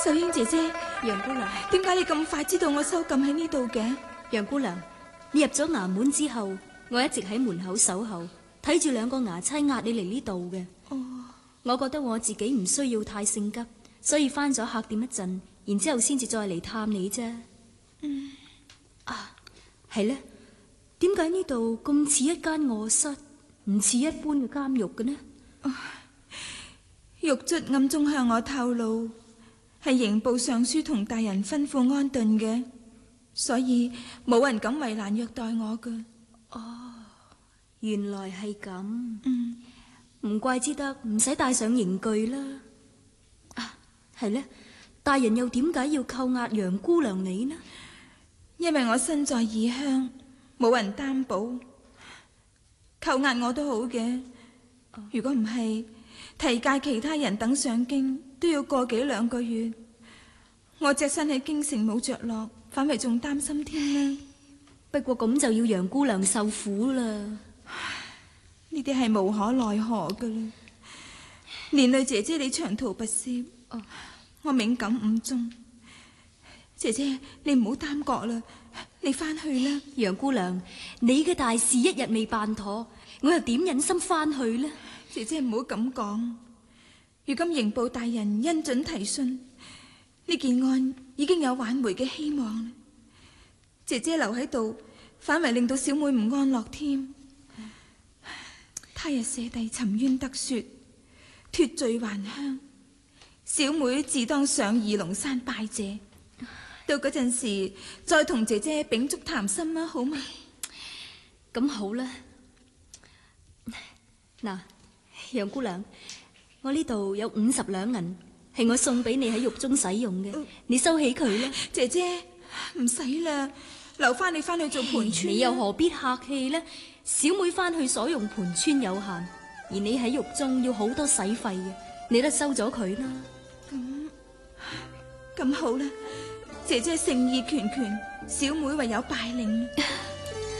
秀英姐姐， 楊姑娘， 點解你咁快知道我收禁喺呢度嘅？ 楊姑娘，你入咗衙門之後，我一直喺門口守候，睇住兩個衙差押你嚟呢度嘅。我覺得我自己唔需要太性急，所以翻咗客店一陣，然之後先至再嚟探你啫。係呢？點解呢度咁似一間臥室，唔似一般嘅監獄嘅呢？ 獄卒暗中向我透露，係刑部尚書同大人吩咐安頓嘅，所以冇人敢為難虐待我㗎。 原來係咁。唔怪之得唔使帶上刑具啦。係呢？大人又點解要扣押楊姑娘你呢？ 因為我身在異鄉，冇人擔保，扣押我都好嘅。如果唔係，提誡其他人等上京都要過幾兩個月，我隻身喺京城冇着落，反為仲擔心添啦。 不過咁就要楊姑娘受苦啦。 呢啲係無可奈何噶啦。連累姐姐你長途跋涉，我冥感五中。姐姐你唔好耽擱啦，你翻去啦。 楊姑娘，你嘅大事一日未辦妥，我又點忍心翻去呢？ 姐姐唔好咁講。如今刑部大人恩准提訊，呢件案已經有挽回嘅希望啦。姐姐留喺度，反為令到小妹唔安樂添。他日舍弟沉冤得雪，脫罪還鄉，小妹自當上二龍山拜謝。到嗰陣時再同姐姐秉燭談心啦，好嗎？ 咁好啦。嗱，楊姑娘，我呢度有50兩銀，係我送俾你喺獄中使用嘅，你收起佢啦。 姐姐唔使啦，留翻你翻去做盤川。 你又何必客氣呢？小妹翻去所用盤川有限，而你喺獄中要好多使費嘅，你都收咗佢啦。 咁好啦，姐姐誠意拳拳，小妹唯有拜領。